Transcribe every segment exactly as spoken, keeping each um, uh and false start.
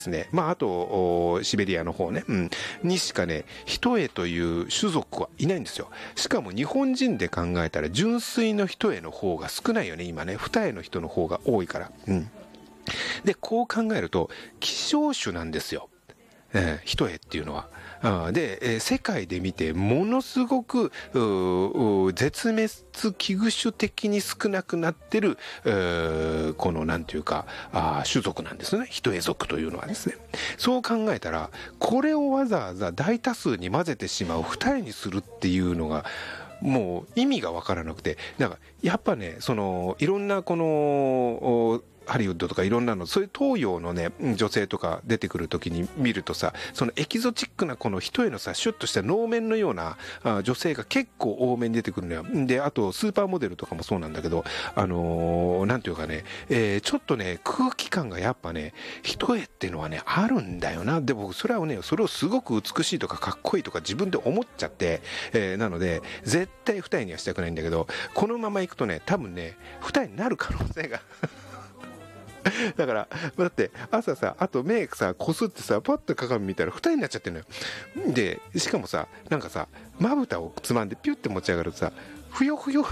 ですね、まあ、あとシベリアの方ね、うん、にしかね一重という種族はいないんですよ。しかも日本人で考えたら純粋の一重の方が少ないよね今ね。二重の人の方が多いから、うん、でこう考えると希少種なんですよ、えー、一重っていうのは。あで、えー、世界で見てものすごく絶滅危惧種的に少なくなってる、えー、このなんていうかあ種族なんですね、一重族というのはですね。そう考えたらこれをわざわざ大多数に混ぜてしまう二重にするっていうのがもう意味がわからなくて、だからやっぱねそのいろんなこのハリウッドとかいろんなのそういう東洋のね女性とか出てくる時に見るとさ、そのエキゾチックなこの一重のさシュッとした能面のようなあ女性が結構多めに出てくるのよ。であとスーパーモデルとかもそうなんだけど、あのー、なんていうかね、えー、ちょっとね空気感がやっぱね一重っていうのはねあるんだよな。で僕それはねそれをすごく美しいとかかっこいいとか自分で思っちゃって、えー、なので絶対二重にはしたくないんだけど、このままいくとね多分ね二重になる可能性がだからだって朝さあと目さこすってさパッと鏡見たら二重になっちゃってるのよ。でしかもさなんかさまぶたをつまんでピュッて持ち上がるとさふよふよ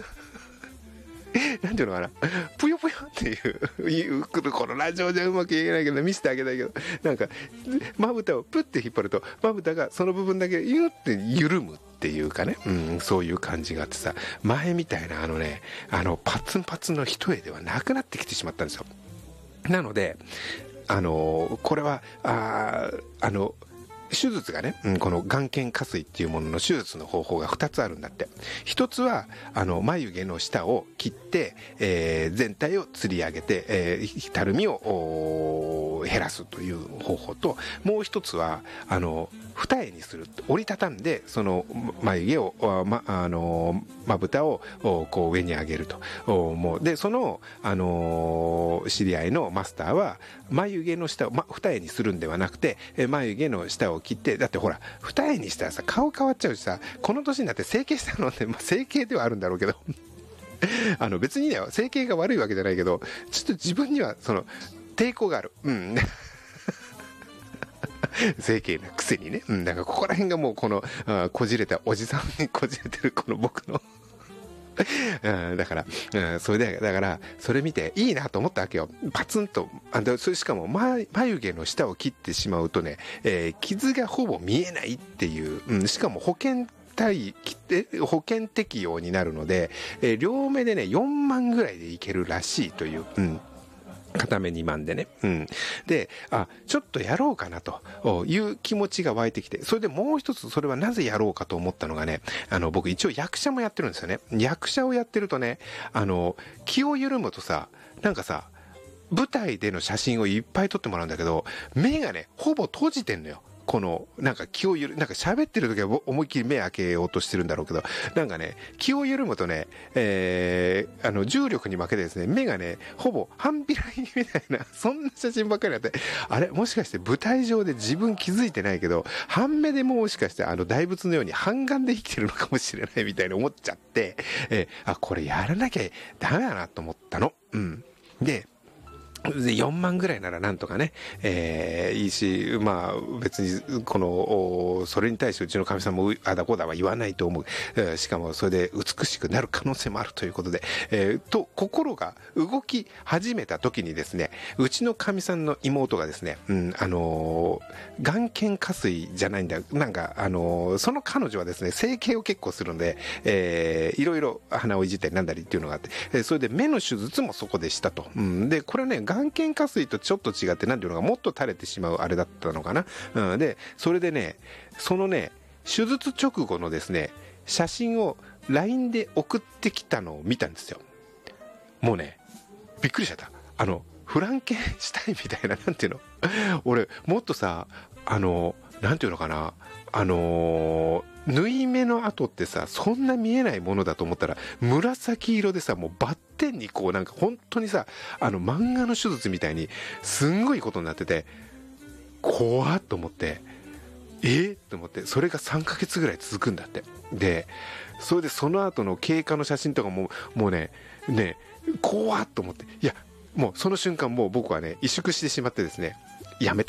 なんていうのかなぷよぷよっていうこのラジオじゃうまく言えないけど見せてあげたいけど、なんかまぶたをプッて引っ張るとまぶたがその部分だけユッて緩むっていうかね、うん、そういう感じがあってさ、前みたいなあのねあのパツンパツンの一重ではなくなってきてしまったんですよ。なのであのこれはああの手術がね、うん、この眼瞼下垂っていうものの手術の方法がふたつあるんだって。一つはあの眉毛の下を切って、えー、全体を吊り上げて、えー、たるみを減らすという方法と、もう一つはあの二重にする、折りたたんでその眉毛をまあのまぶたをこう上に上げると。もうでそのあの知り合いのマスターは眉毛の下を、ま、二重にするんではなくて眉毛の下を切って、だってほら二重にしたらさ顔変わっちゃうしさ、この年になって整形したのって、まあ、整形ではあるんだろうけどあの別にね整形が悪いわけじゃないけど、ちょっと自分にはその抵抗がある。うん整形なくせにね、うん、だからここら辺がもうこのあこじれたおじさんにこじれてるこの僕のうん、だから、うん、それでだからそれ見ていいなと思ったわけよ。パツンとあでそれしかも眉毛の下を切ってしまうとね、えー、傷がほぼ見えないっていう、うん、しかも保険対保険適用になるので、えー、両目でねよんまんぐらいでいけるらしいという、うん片目にまんでね。うん。で、あ、ちょっとやろうかなという気持ちが湧いてきて、それでもう一つそれはなぜやろうかと思ったのがね、あの、僕一応役者もやってるんですよね。役者をやってるとね、あの、気を緩むとさ、なんかさ、舞台での写真をいっぱい撮ってもらうんだけど、目がね、ほぼ閉じてんのよ。この、なんか気をゆる、なんか喋ってる時は思いっきり目開けようとしてるんだろうけど、なんかね、気を緩むとね、えー、あの、重力に負けてですね、目がね、ほぼ半開きみたいな、そんな写真ばっかりあって、あれもしかして舞台上で自分気づいてないけど、半目でもしかしてあの大仏のように半眼で生きてるのかもしれないみたいに思っちゃって、えー、あ、これやらなきゃダメだなと思ったの。うん。で、よんまんぐらいならなんとかね、えー、いいし、まあ別にこのそれに対してうちのかみさんもあだこだは言わないと思う、えー、しかもそれで美しくなる可能性もあるということで、えー、と心が動き始めた時にですね、うちのかみさんの妹がですね、うん、あのー、眼瞼下垂じゃないんだよ、なんかあのー、その彼女はですね整形を結構するので、えー、いろいろ鼻をいじったりなんだりっていうのがあって、えー、それで目の手術もそこでしたと、うん、でこれね眼瞼下垂とちょっと違って、なんていうのがもっと垂れてしまうあれだったのかな、うん、でそれでねそのね手術直後のですね写真を ライン で送ってきたのを見たんですよ。もうねびっくりしちゃった。あのフランケンシュタインみたいな、なんていうの俺もっとさあのなんていうのかな、あのー縫い目の跡ってさそんな見えないものだと思ったら紫色でさ、もうバッテンにこうなんか本当にさあの漫画の手術みたいにすんごいことになってて怖っと思って、えー、と思って、それがさんかげつぐらい続くんだって。でそれでその後の経過の写真とかももうねね怖っと思って、いやもうその瞬間もう僕はね萎縮してしまってですね、 やめ